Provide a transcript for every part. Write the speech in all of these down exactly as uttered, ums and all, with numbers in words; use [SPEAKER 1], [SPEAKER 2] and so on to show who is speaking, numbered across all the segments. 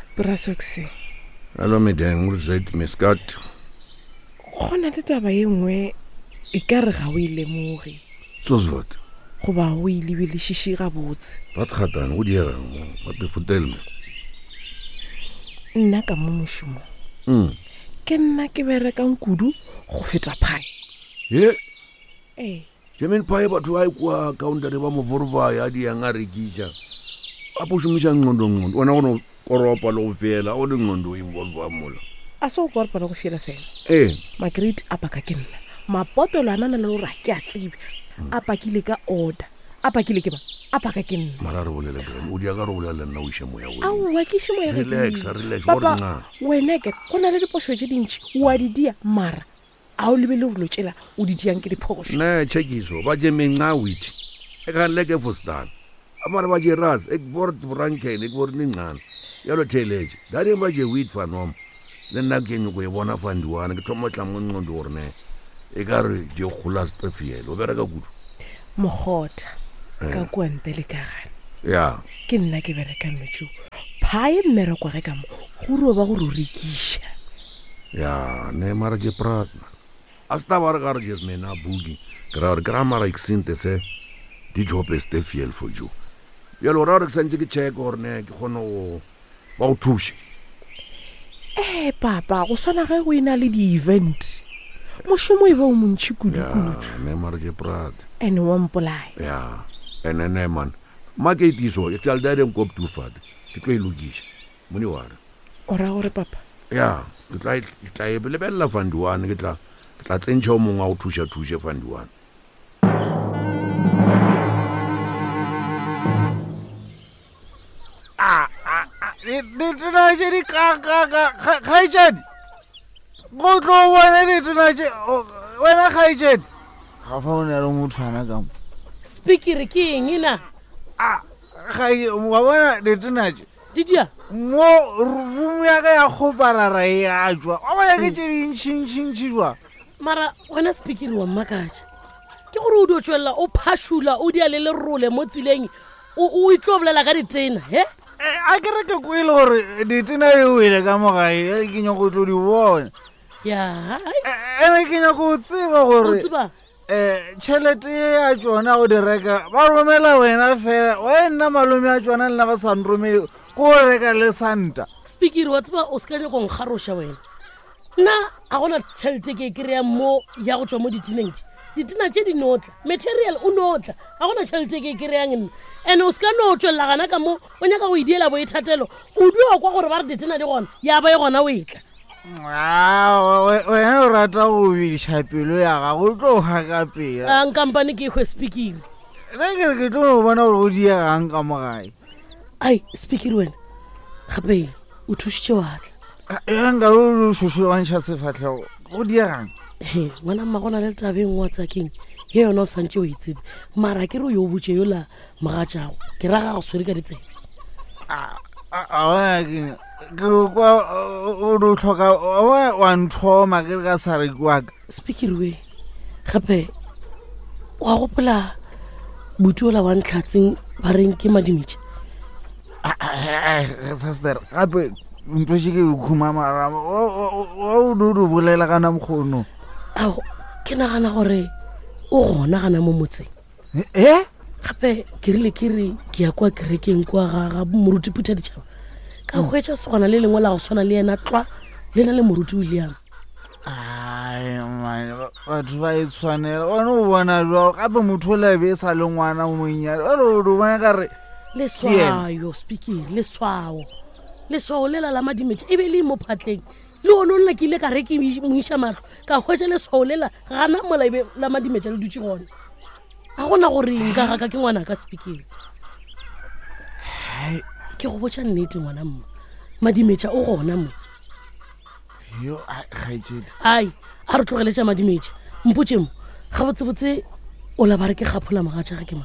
[SPEAKER 1] Brasoxi.
[SPEAKER 2] Hello Medeng, o zait Miskat.
[SPEAKER 1] Gona le taba e nngwe e ka re ga o ile moge.
[SPEAKER 2] Sozvat.
[SPEAKER 1] Go ba o ile le shishi ga botse.
[SPEAKER 2] Wat gatan, o diera mo, wat be vertel me.
[SPEAKER 1] Nna ka mo moshumo.
[SPEAKER 2] Mm.
[SPEAKER 1] Ke nna ke berekang kudu go feta phai.
[SPEAKER 2] Ye.
[SPEAKER 1] Eh.
[SPEAKER 2] Jemen phai batho ba ikwa counter ba mo vorba ya di yang a rekisha. Apo shumisha ngondo ngondo. Ona ono koropa lo fela, o le ngondo involve mola.
[SPEAKER 1] Aso go korpa go fela fela.
[SPEAKER 2] Eh.
[SPEAKER 1] Margaret a paka ke nna. Mapotolo ana le ra ke a tsebe. A pakile ka order. A pakile ke ba. A paka ke nna.
[SPEAKER 2] Mara re bolela le o dia ka re bolela nna o shemo ya o.
[SPEAKER 1] Au wa ke shemo ya.
[SPEAKER 2] Relax, relax.
[SPEAKER 1] Papa, wena ke gona le diposho tse dintsi wa di dia mara. A o lebele go lotšela o di diang ke diphoso.
[SPEAKER 2] Ne chekiso, ba je menga wit. E ka leke fostan. Amara ba je raz, ek bord branken, ek bord ningana. Yalo teleje. Dare ba je wit fanom. Le nna ke nyoko e bona fandiwana ke thoma tla mo ngondo orne. E ka re je khula stefielo, o bereka kudu.
[SPEAKER 1] Mogota ka kwante le kagane.
[SPEAKER 2] Ya.
[SPEAKER 1] Ke nna ke bereka notšu. Phae mmere kwa ge ka mo go ro ba go ro rekisha.
[SPEAKER 2] Ya, ne mara je pratna. Asta var gar je mena bugi. Grar grammar exinte se di job stefiel for you. Yalo ra re sentse ke check orne ke gono ba o thushi.
[SPEAKER 1] Eh papa go swana ge go ina le di event. Moshomo e ba o montši kudu-kudu.
[SPEAKER 2] Ya, ne mara je prat.
[SPEAKER 1] And one polai.
[SPEAKER 2] Ya, ene ne man. Market iso, e tla dare nkop tu fat. Ke tlo ilukisha. Moni wara.
[SPEAKER 1] Ora gore papa.
[SPEAKER 2] Ya, ke tla ke tla e lebella fandiwane ke tla ke tla tsentšha o mongwe a o thusha thushe fandiwane.
[SPEAKER 3] Ah, ah, ah, ditena tše di ka kgaetšedi go tlo bona ditena tše wena kgaetšedi ga fa o ne le mothwana ka mo
[SPEAKER 4] Speaker ke eng ena
[SPEAKER 3] a ga wa bona ditena tše
[SPEAKER 4] di dia
[SPEAKER 3] mo room ya ka ya kgoparara e a tswa wa bona ke tše dintšhintšhintši jwa
[SPEAKER 4] mara wena speaker wa mmakaja ke gore o di o tswelela o phashula o di a le lerole mo tsileng o itlo bolela ka ditena he
[SPEAKER 3] a ke re ke ko ile gore ditena e wele ka mogae ke nyako go tlo di bona
[SPEAKER 4] ya
[SPEAKER 3] ene ke nyako go tseba gore eh tšhelete ya tsona go di reka ba romela wena fela wena malome a tsona le ba sa nromele ko reka le santa
[SPEAKER 4] speaker wa tseba o ska go nkgarosha wena nna a gona tšhelete ke kry-a mo ya go tswa mo diteneng ditena tše di notla material o notla a gona tšhelete ke kry-ang nna ene o ska no tswelela gana ka mo o nyaka go idiela bo ithatelo o dio kwa gore ba re ditena di gona ya ba e gona o etla
[SPEAKER 3] wena o rata go bediša pelo ya gago o tlo ga ka pela
[SPEAKER 4] ang company ke hwe speaking
[SPEAKER 3] nna kere ke tlo bona gore go diegang ka mogae
[SPEAKER 4] ai speaker wena gape o thušitše watla
[SPEAKER 3] yanka o šošolantšha sefatlhego go diegang
[SPEAKER 4] he ngwana mma gona le tabeng wa tsakeng ye yona o santse o itsebe mara ke re yo botse yola mogatšago ke raga go swere ka ditsela
[SPEAKER 3] ke kwa o do tlhoka wa nthoma ke ka sa re kwa
[SPEAKER 4] speaker we gape wa gopola butola wa ntlhatseng ba reng ke madimetše
[SPEAKER 3] sister gape ntho tše ke khuma marama wa o do bolela kana mkgono
[SPEAKER 4] ao ke nagana gore o gona gana mo motseng
[SPEAKER 3] eh
[SPEAKER 4] gape ke rile ke re ke ya kwa kerekeng kwa ga moruti phutha ditšhaba ka hwetša segona le lengwe la go swana le yena tlwa le na le moruti William
[SPEAKER 3] ai man batho ba e tshwanela wena o bona jwa gape motho le be sa le ngwana o monnyane o lo do bona ka re
[SPEAKER 4] le swayo speaking le swawo le swawo le la la madimetše e be le mo phatleng le ono nna ke ile ka re ke mo iša matlho ka hwetša le swawo lela gana mola e be la madimetše le dutše gona a gona gore nka ga ka ke ngwana ka speaking ke go botša nnete ngwana mma madimetša o gona mo
[SPEAKER 3] yo kgaetšedi
[SPEAKER 4] ai a re tlogeletša madimetša mpotše mo ga botsebotse o la ba re ke kgaphola magatšage ke ma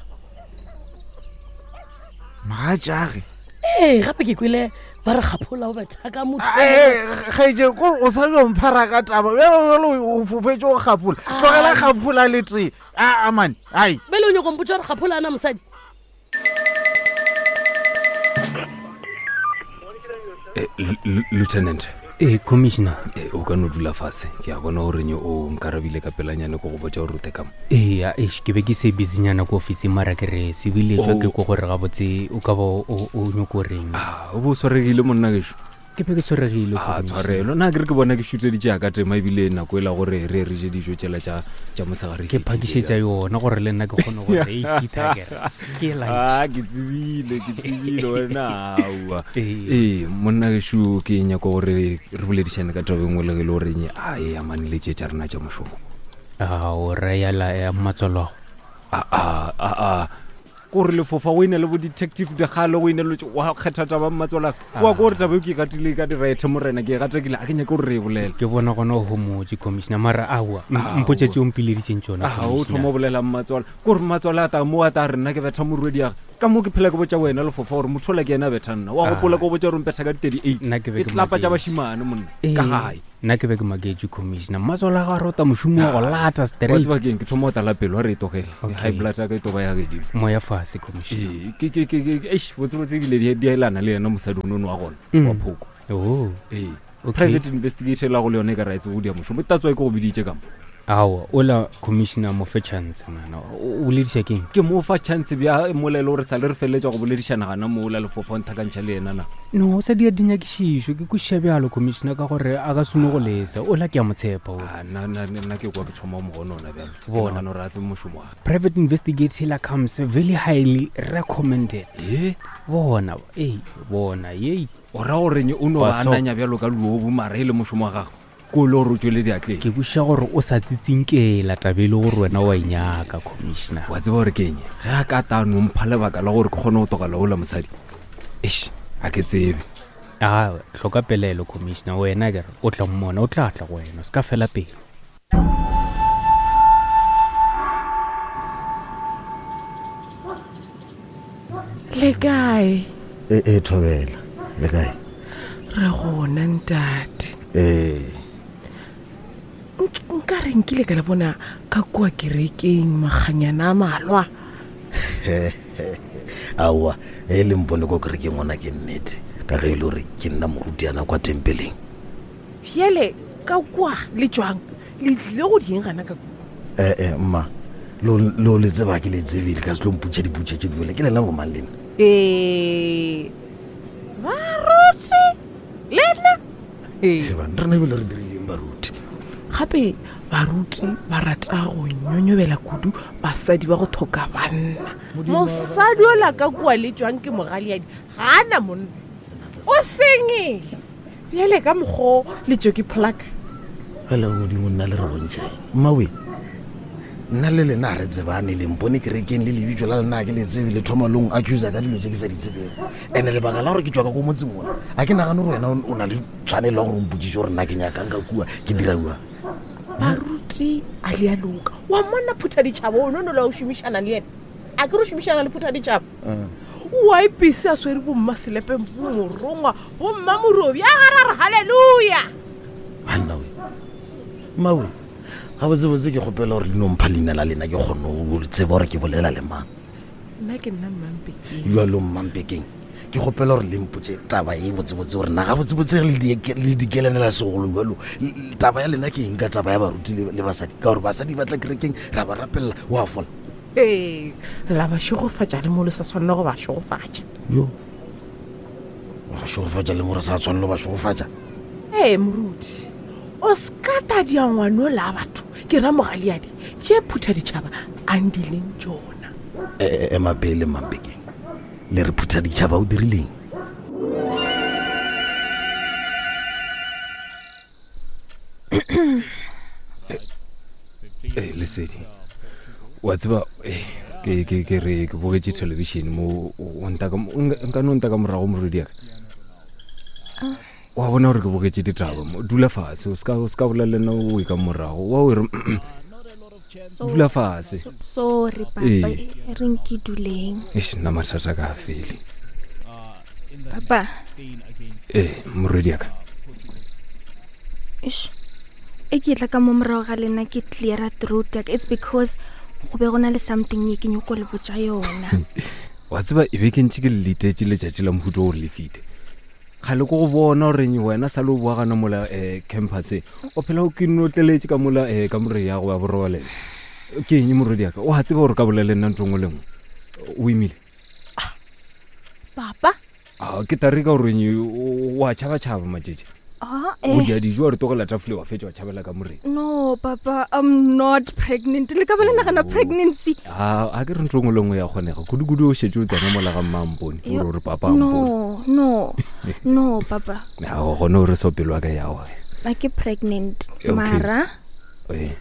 [SPEAKER 3] magatšage
[SPEAKER 4] ee gape ke kwele ba re kgaphola o betha ka motho
[SPEAKER 3] kgaetšedi kore o sa jo mphara ka taba bjale o fofetše go kgaphola tlogela kgaphola le tee a amane ai
[SPEAKER 4] bele o nyako mpotša gore kgaphola ana mosadi
[SPEAKER 5] Lieutenant
[SPEAKER 6] eh commissioner
[SPEAKER 5] o ka no dula fase ke a bona gore nye o nkarabile ka pelanyane go go botsa gore o tekam
[SPEAKER 6] eh ya eh ke be ke se busy nyana ko office mara ke re se bile tswa ke go gore ga botse o ka bo o nyoko reng
[SPEAKER 5] ah o bo soregile monna ke sho
[SPEAKER 6] ke be ke soregile
[SPEAKER 5] ah tshwarelo na ke re ke bona ke shute di ja ka tema ibile nna go ela gore re re je dijo tshela tsa tsa mosagare
[SPEAKER 6] ke phakisetsa yona gore le nna ke gone gore e kitagera ke la
[SPEAKER 5] ah ke tsibile ke tsibile wena aua eh monna ke shu ke nya go gore re boledishane ka tabe ngwe le le gore nye a e amanile tse tsa rena tsa moshomo
[SPEAKER 6] ah o re ya la ya matsolo
[SPEAKER 5] ah ah ah gore le fofa o ine le bo detective de galo o ine le wa kgetha taba matsola wa gore tabe ke gatile ka di right morena ke gatakile a ke nya go re bolela
[SPEAKER 6] ke bona gona ho moji commissioner mara awa mpotse o mpile di tsentjona
[SPEAKER 5] ah o thomo bolela matsola gore matsola ta mo ata rena ke betha morwedi ya ka mo ke phela go botsa wena le fofa gore mothola ke ena bethanna wa go pola go botsa re mpetsa ka thirty-eight
[SPEAKER 6] nna ke be ke
[SPEAKER 5] tlapa tsa bashimane monna ka gae
[SPEAKER 6] nna ke be ke mageju commissioner matsola ga rota moshumo go lata straight
[SPEAKER 5] wa ke ke thomo ta la pelo re itogela high blood ka itoba ya ge di
[SPEAKER 6] moya fase commissioner
[SPEAKER 5] eh ke ke ke eish botse botse di le di elana le yena mosadi o nono wa gona wa phoko
[SPEAKER 6] oh
[SPEAKER 5] eh private investigation la go le yone ka rights o dia moshumo tatswa ke go biditse ka
[SPEAKER 6] awa ola commissioner mo fa chance mana o le ditshekeng
[SPEAKER 5] ke mo fa chance bya molelo re sa le re feletse go boledishana gana mo la le fofon thakantša le yena na
[SPEAKER 6] no sa dia dinyakishisho ke ku shebjalo commissioner ka gore a ka sune go lesa ola ke a motshepa o
[SPEAKER 5] na na na ke kwa ke thoma mo gona ona bjalo bona no ratse moshumo wa
[SPEAKER 6] private investigator comes very highly recommended
[SPEAKER 5] eh
[SPEAKER 6] bona eh bona ye
[SPEAKER 5] ora gore nye o no bananya bjalo ka luobu mara ile moshumo wa gago go lo ro tswele diatle
[SPEAKER 6] ke busha gore o sa tsitsinkela tabele gore wena wa inyaka commissioner
[SPEAKER 5] wa tseba gore kenye ga ka tano mphale baka la gore ke gone go tokala o la mosadi eish a ke tsebe
[SPEAKER 6] ah hloka pelelo commissioner wena ke o tla mmona o tla tla go wena ska fela pele
[SPEAKER 1] le kae
[SPEAKER 3] e e thobela le kae
[SPEAKER 1] re gona ntate
[SPEAKER 3] eh
[SPEAKER 1] nka re nkile ka le bona ka kwa kerekeng maganyana a malwa
[SPEAKER 3] awa e le mpone ko kerekeng ngwana ke nnete ka ge e le gore ke nna morutiana kwa tempeleng
[SPEAKER 1] bjale ka kwa le tswang le tlile go dieng gana ka kwa
[SPEAKER 3] ee mma lo le tseba ke le tsebile ka se tlo mputša diputša tše diole ke lena bomang lena
[SPEAKER 1] ee baruti lena
[SPEAKER 3] eban re na ebile re dirileng baruti
[SPEAKER 1] gape baruti ba rata go nyonyobela kudu basadi ba go thoka banna mosadi ola ka kua le tswang ke mogaliadi ga ana monna o sengele bjale ka mokgo le tso ke plaka
[SPEAKER 3] fela modimo nna le re bontšhae mmawe nna le lena a re tsebane le mpone kerekeng le lebitso la lena ke le tsebe le thomalong a cusa ka dilo tse ke sa di tsebeng ande lebaka la gore ke tswa ka ko motseng ona a ke nagane gore wena o na le tshwanelo gore o mpotsitse gore nna ke nyakang ka kua ke dira ua
[SPEAKER 1] baruti a le a loka wa monna phutha ditšhaba o nono la o šomišana le ena a ke re šomišana le phutha ditšhaba wa ipise a swere bomma selepeng bo morongwa bomma morobi a gara re halleluja
[SPEAKER 3] banna we mmawe ga botsebotse ke kgopela gore leno mpha leina la lena ke kgone go tseba gore ke bolela le mang
[SPEAKER 1] nna ke nna mmampekeng
[SPEAKER 3] jalo mmampekeng ke kgopela gore le mpotse taba e botsebotse gore na ga botsebotse le dikelanela segolo jalo taba ya lena ke eng ka taba ya baruti le basadi ka gore basadi ba tla kerekeng ra ba rapelela o a fola
[SPEAKER 1] ee la ba šogofatša le mo le sa tshwanela go ba šogofatša
[SPEAKER 3] yo ba šogofatša le mo re sa tshwanela go ba šogofatša
[SPEAKER 1] ee moruti o skata dia ngwano la batho ke ra mogaliadi tše phutha ditšhaba a ndileng tšona
[SPEAKER 3] emapele mampekeng le re phutha ditšhaba o dirileng
[SPEAKER 5] eh lesedi wa tseba ke ke ke re ke bogetse television mo o ntaka nka no ntaka morago mo radio wa bona gore ke bogetse ditaba mo dula fase o ska o ska bolela nna o ka morago wa o re dula fase
[SPEAKER 7] sorry papa re nki duleng
[SPEAKER 5] ish na mathata ka fele
[SPEAKER 7] papa
[SPEAKER 5] eh mo radio ka
[SPEAKER 7] ish e ke tla ka mo morago ga lena ke clear throat it's because go be gona le something ye ke nyoko le botsa yona
[SPEAKER 5] wa tseba e be ke ntse ke le ditetse le tšatši la mhuto gore le fite ga le go go bona gore wena sa lo bua gana mola eh campus o phela o ke notleletse ka mola eh ka more ya go ya borobalela ke eng morodi yaka o ha tseba gore ka bolele nna ntongwe lengwe o imile
[SPEAKER 7] papa
[SPEAKER 5] ah ke tarika gore ni wa chaba chaba matjetse
[SPEAKER 7] ah
[SPEAKER 5] o
[SPEAKER 7] eh
[SPEAKER 5] dia dijo re togela tafole wa fetsa wa chabela ka more
[SPEAKER 7] no papa I'm not pregnant le ka bolena kana pregnancy
[SPEAKER 5] ah a ke re ntongwe lengwe ya kgonega kudu-kudu o shetse o tsana mola ga mampone gore papa
[SPEAKER 7] no no no papa
[SPEAKER 5] ya go gone o re so pelwa ka yawa
[SPEAKER 7] a ke pregnant
[SPEAKER 5] Okay.
[SPEAKER 7] mara
[SPEAKER 5] eh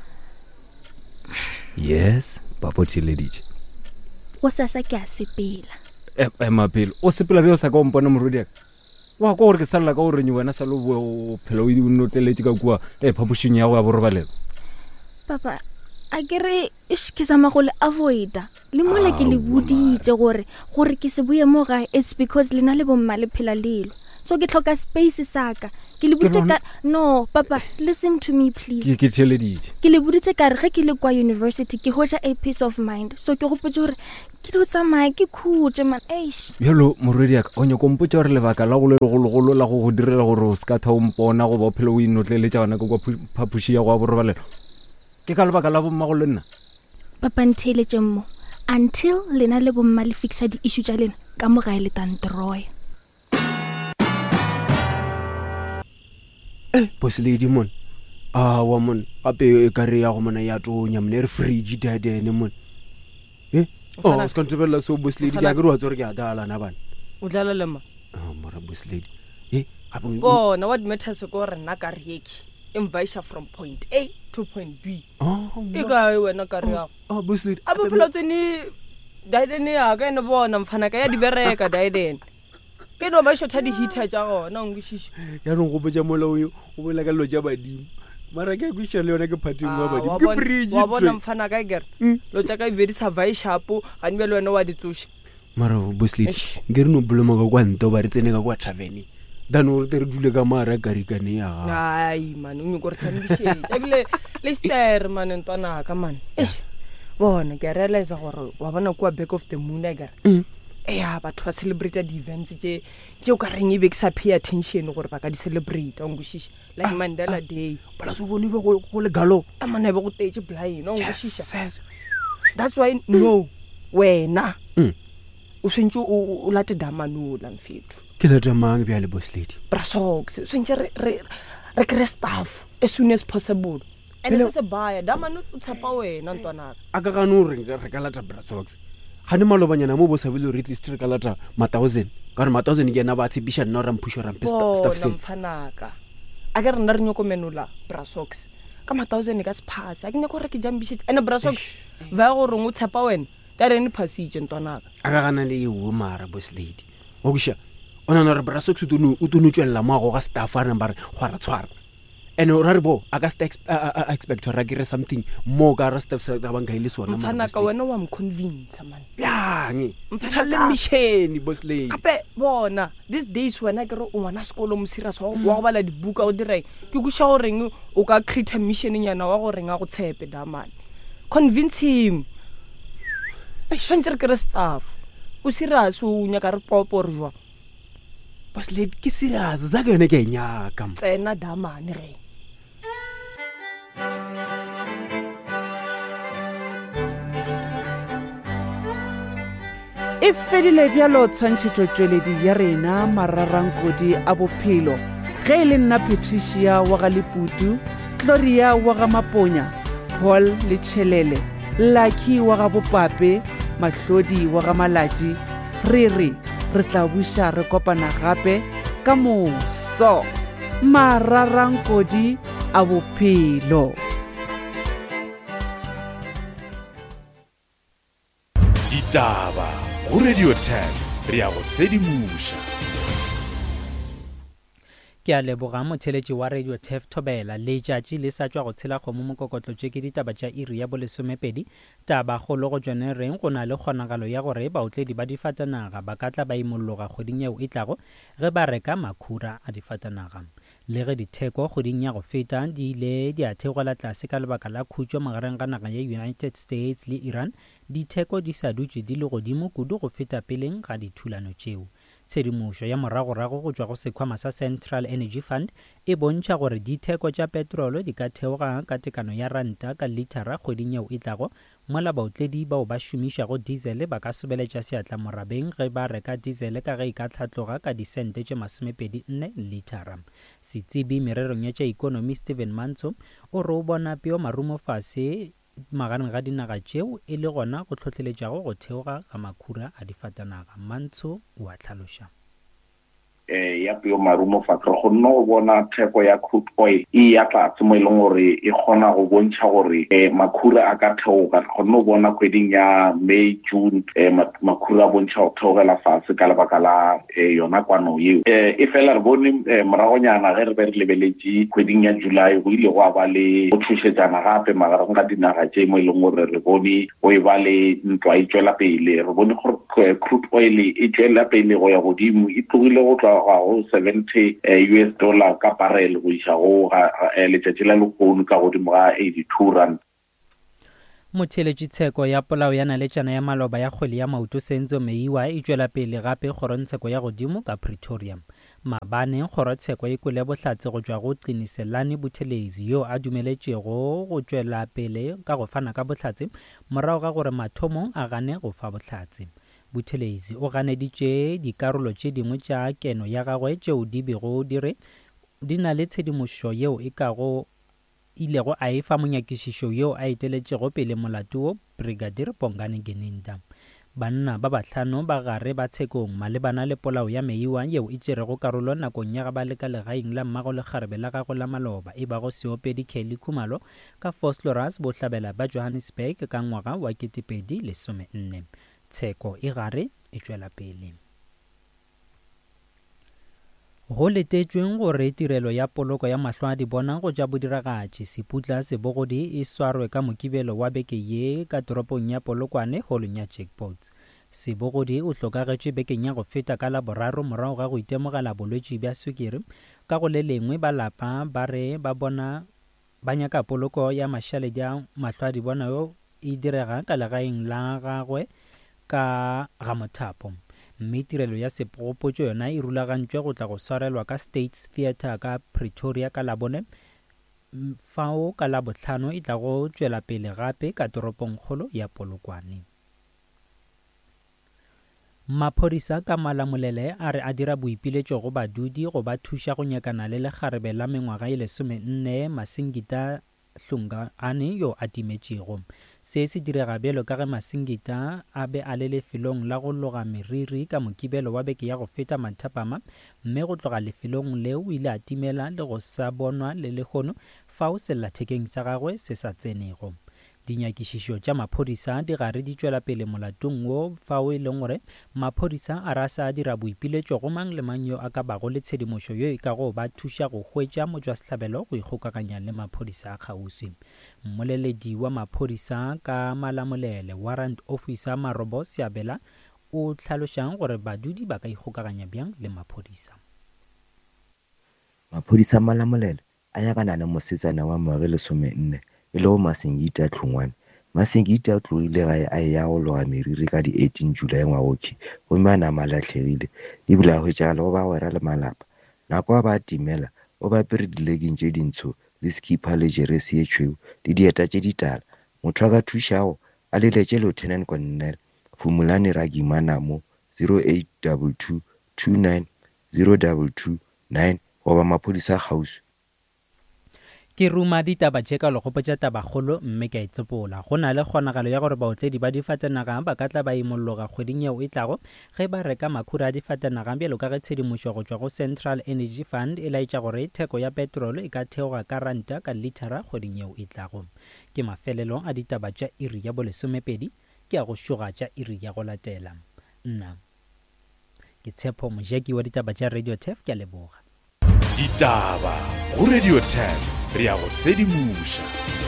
[SPEAKER 5] yes papa tshilediche
[SPEAKER 7] o sasa ke a sepela
[SPEAKER 5] e e mapelo o sepela be o sa ka o mpona morodi yaka wa go gore ke sala ka gore ni wena sa lo o phela o notleletse ka kwa e phapushing ya go ya borobalelo
[SPEAKER 7] papa a kere ish ke sama go le avoida le mola ke le buditse gore gore ke se buye mo gae it's because lena le bomma le phela lelo so ke tlhoka space saka ke le buditse ka no papa listen to me please
[SPEAKER 5] ke ke tshilediche
[SPEAKER 7] ke le buditse ka re ge ke le kwa university ke hoja a peace of mind so ke gopotse gore ke lo tsamaya ke khutse man eish
[SPEAKER 5] yalo morodi yaka o nyako mpotsa gore lebaka la go le go la go go direla gore o ska tha o mpona go ba phela o inotleletsa bana ka kwa phapushi ya go ya borobalelo ke ka lebaka la bomma go le nna
[SPEAKER 7] papa ntheletse mo until lena le bomma le fixa di issue tsa lena ka mo gae le tantroy
[SPEAKER 8] eh boss lady mon ah wa mon ape ka re ya go mona ya tonya mne re fridge dadene mon eh oh ska ntebela so boss lady ke a ke re wa tsore ke a dala na bana
[SPEAKER 9] o dlala lema
[SPEAKER 8] ah mara boss lady eh apo
[SPEAKER 9] bona what matters go re nna ka re yeki invite from point A to point B
[SPEAKER 8] oh
[SPEAKER 9] e ga wena ka re ya
[SPEAKER 8] ah boss lady
[SPEAKER 9] apo phela tseni daidene ya ka ene bona mfana ka ya di bereka daidene ke no ba shotha di heater tja gona o ngishisha
[SPEAKER 8] ya rong go botsa mola o o bola ka lo ja badimo mara ke go shele yona ke phating wa badimo
[SPEAKER 9] wa
[SPEAKER 8] ke
[SPEAKER 9] bona-
[SPEAKER 8] fridge
[SPEAKER 9] wa bona mfana ka gere lo tja ka ibedi sa vai sharp ga nbe le wena wa ditsushi
[SPEAKER 8] mara boss lady ke re no boloma ka kwa nto ba re tsene ka kwa tavern dan o re dule ka mara ka rikane ya
[SPEAKER 9] ai man o nyoko re tambishe ebile le star man ntwana ka man eish bona ke realize gore wa bona kwa back of the moon agere eya batho ba celebrate di events tje tje o ka reng e be ke sa pay attention gore ba ka di celebrate o ngushisha like Mandela Day
[SPEAKER 8] bala so bone ba go go le galo
[SPEAKER 9] a mane ba go tetse blind o ngushisha that's why no wena o sentse o o late damanola mfethu
[SPEAKER 8] ke le tamang bya le boss lady
[SPEAKER 9] brasox sentse re re re kre staff as soon as possible and it's a buyer damano o tsapa wena ntwana
[SPEAKER 8] a ka gano re re ka lata brasox ga ne malobanyana mo bo sa bile re at least re ka lata ma one thousand ka re ma one thousand ke na ba tsebisha nna ram pusho ram staff se
[SPEAKER 9] mfanaka a ka re nna re nyoko menola brasox ka ma one thousand ka se pass a ke ne go re ke jambishe and brasox va go re ngo tsapa wena ta re ni passage ntwanaka
[SPEAKER 8] a ka gana le yo mara boss lady o kusha ona no re brasox o tunu o tunu tswella mo go ga staff a number go ra tshwara and o ra re bo a ka sta expect ra gire something mo ka ra staff sa ba nka ile sona
[SPEAKER 9] mfanaka wena wa mconvince man
[SPEAKER 8] yang tshale mission boss lady
[SPEAKER 9] kape bona these days wena ke re o ngwana sekolo mo serious wa go bala dibuka o direng ke go sha goreng o ka create mission nyana wa goreng a go tshepe damane convince him e shantse ke re staff o serious o nya ka re popo re jwa
[SPEAKER 8] boss lady ke serious za ke yone ke nya ka
[SPEAKER 9] tsena damane re
[SPEAKER 10] e fedile bjalo tshwantšhetšo tšweledi ya rena mararankodi a bophelo ge e le nna Patricia wa ga Leputu, Gloria wa ga Maponya, Paul le Tšhelele, Lucky wa ga Bopape, Mahlodi wa ga Malatši. Re re re tla buša re kopana gape ka moso mararankodi a bophelo.
[SPEAKER 11] Ditaba go Radio ten re ya go sedimuša.
[SPEAKER 6] ke a leboga motheletši wa Radio ten Thobela le tšatši le sa tšwa go tshela kgomo mokokotlo tše ke ditaba tša iri ya bolesomepedi taba kgolo go tšone reng go na le kgonagalo ya gore baotledi ba difatanaga ba ka tla ba imolloga kgweding yeo e tlago ge ba reka makhura a difatanaga le ge ditheko kgweding ya go feta di ile di a theogela tlase ka lebaka la khutšo magareng ga naga ya United States le Iran ditheko di sa dutše di le godimo kudu go feta peleng ga dithulano tšeo tshedimošo ya moragorago go tšwa go sekhwama sa Central Energy Fund e bontšha gore ditheko tša petrolo di ka theoga ka tekano ya ranta ka litara kgweding yeo e tlago, mola baotledi bao ba šomišago diesel ba ka sobeletša seatla morabeng ge ba reka diesel ka ge e ka tlhatloga ka disente tše masomepedi nne litara. Setsebi mererong ya tša ikonomi Stephen Manso o re o bona peo marumo fase magareng ga dinaga tšeo e le gona go tlhotlheletšago go theoga ga makhura a difatanaga. Manso o a tlhaloša.
[SPEAKER 12] eh ya peo marumo fatshe go nna go bona theko ya crude oil e ya tlatse mo e leng gore e kgona go bontšha gore eh makhura a ka theoga. Go nna go bona kgweding ya May June eh makhura a bontšha go theogela fatshe ka lebaka la eh yona kwano eo. eh e fela re bone moragonyana ge re be re lebeletše kgweding ya July go ile go a ba le go thušetsana gape magareng ga dinaga tše mo e leng gore re bone go e ba le ntwa e tšwela pele. Re bone gore crude oil e tšwela pele go ya godimo, e tlogile go tloga go seventy U S dollar ka barrel go iša go letšatši la lekgono ka godimo ga eighty-two rand.
[SPEAKER 6] Motheletši tsheko ya polao ya naletšana ya maloba ya kgwele ya maoto Senzo Meiwa e tšwela pele gape kgorotsheko ya godimo ka Pretoria. Mabane kgorotsheko e kwele bohlatse go tšwa go Qiniselane Buthelezi yo a dumeletšego go tšwela pele ka go fana ka bohlatse morago ga gore mathomong a gane go fa bohlatse. Buthelezi o ganeditše dikarolo tše dingwe tša keno ya gagwe tšeo di bego dire di na le tshedimošo yeo e ka go ilego a efa monyakišišo yeo a eteletšego pele molato wo Brigadier Bongani Geninda. Banna ba bahlano ba gare ba tshekong malebana le polao ya Meiwa yeo e tšerego karolo nakong ya ga ba le ka legaeng la mmago le kgarebe la gago la maloba e bago Seopedi Kelly Khumalo ka Vosloorus bohlabela ba Johannesburg ka ngwaga wa ketepedi lesome nne. Tsheko e gare e tšwela pele. Go letetšweng gore tirelo ya poloko ya mahlo a di bonang go ja bodiragatši seputla sebogodi e swarwe ka mokibelo wa beke ye ka toropong ya Polokwane holong ya Jackpots. Sebogodi o hlokagetše bekeng ya go feta ka laboraro morago ga go itemogela bolwetši bja sukiri ka go le lengwe ba lapa ba re ba bona ba nyaka poloko ya mašaledi a mahlo a di bona yo e direga ka legaeng la gagwe ka ga Mothapo. Mme tirelo ya sepogopotšo yona e rulagantšwe go tla go swarelwa ka States Theatre ka Pretoria ka Labone, fao ka Labohlano e tla go tšwela pele gape ka toropong kgolo ya Polokwane. Maphodisa ka Malamolele a re a dira boipiletšo go badudi go ba thuša go nyakana le lekgarebe la mengwaga e lesome nne Masingita Hlungane yo a timetšego. Se se direga bjelo ka ge Masingita a be a le lefelong la go loga meriri ka mokibelo wa beke ya go feta mathapama, mme go tloga lefelong leo o ile a timela le go sa bonwa le lehono fao sellathekeng sa gagwe se sa tsenego. Dinyakišišo tša maphodisa di gare di tšwela pele molatong wo fao e leng gore maphodisa a rasa a dira boipiletšo go mang le mang yo a ka bago le tshedimošo yo e ka go ba thuša go hwetša motšwasehlabelo go ikgokaganya le maphodisa a kgauswi. Mmoleledi wa maphodisa ka Malamolele warrant officer Marobo Seabela o tlhalošang gore badudi ba ka ikgokaganya bjang le maphodisa.
[SPEAKER 13] Maphodisa Malamolele a yakana le mosetsana wa ngwaga lesome nne e le go Masingita Hlungwane. Masingita a tlogile gae a ya go loga meriri ka di eighteen July ngwagokhwi gomme a nama a latlhegile ebile a hwetšagala go ba gwera le malapa. Nako a ba timela o ba apere dilegeng tše dintsho le skipa le jeresi ye tšhweu le dieta tše ditala. Motho a ka thušago a leletše Lieutenant Colonel Phumulani Ragimana mo zero eight two two two nine zero two two nine goba maphodisa a kgauswi.
[SPEAKER 6] Ke ruma ditaba tše ka lekgopo tša tabakgolo mme ke a itsepola go na le kgonagalo ya gore baotledi ba difatanaga ba ka tla ba imolloga kgweding yeo e tlago ge ba reka makhura a difatanaga bjalo ka ge tshedimošo go tšwa go Central Energy Fund e laetša gore theko ya petrolo e ka theoga ka ranta ka litara kgweding yeo e tlago. Ke mafelelo a ditaba tša iri ya bolesomepedi, ke a go šoga tša iri ya go latela. Nna ke Tshepo Mojeki wa ditaba tša Radio T E F, ke a leboga.
[SPEAKER 11] Ditaba go Radio T E F, re a go sedimuša.